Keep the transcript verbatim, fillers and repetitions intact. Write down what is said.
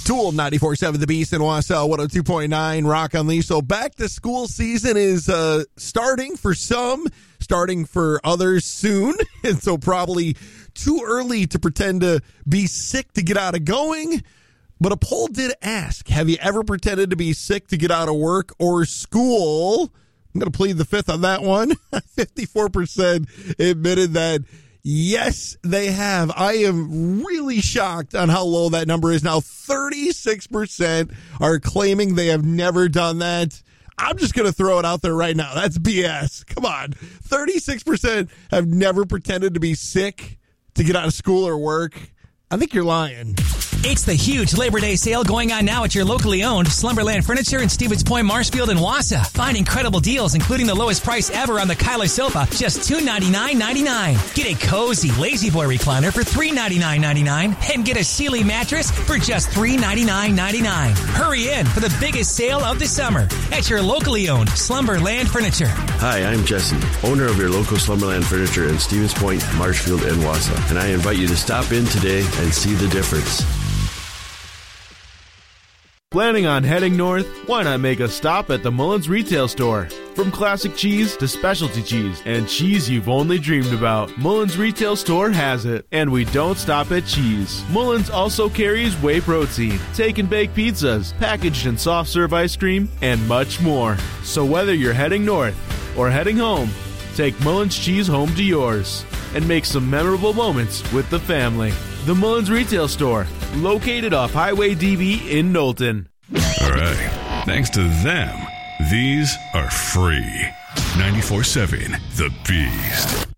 Tool ninety-four point seven The Beast in Wausau, one oh two point nine Rock Unleashed. So back to school season is uh, starting for some, starting for others soon. And so probably too early to pretend to be sick to get out of going. But a poll did ask, have you ever pretended to be sick to get out of work or school? I'm going to plead the fifth on that one. fifty-four percent admitted that yes, they have. I am really shocked on how low that number is now. thirty-six percent are claiming they have never done that. I'm just going to throw it out there right now. That's B S. Come on. thirty-six percent have never pretended to be sick to get out of school or work. I think you're lying. It's the huge Labor Day sale going on now at your locally owned Slumberland Furniture in Stevens Point, Marshfield, and Wausau. Find incredible deals, including the lowest price ever on the Kyler sofa, just two hundred ninety-nine ninety-nine. Get a cozy Lazy Boy recliner for three hundred ninety-nine ninety-nine, and get a Sealy mattress for just three hundred ninety-nine ninety-nine. Hurry in for the biggest sale of the summer at your locally owned Slumberland Furniture. Hi, I'm Jesse, owner of your local Slumberland Furniture in Stevens Point, Marshfield, and Wausau, and I invite you to stop in today and see the difference. Planning on heading north? Why not make a stop at the Mullins Retail Store? From classic cheese to specialty cheese and cheese you've only dreamed about, Mullins Retail Store has it. And we don't stop at cheese. Mullins also carries whey protein, take and bake pizzas, packaged and soft serve ice cream, and much more. So whether you're heading north or heading home, take Mullins cheese home to yours and make some memorable moments with the family. The Mullins Retail Store, located off Highway D B in Knowlton. All right. Thanks to them, these are free. ninety-four point seven The Beast.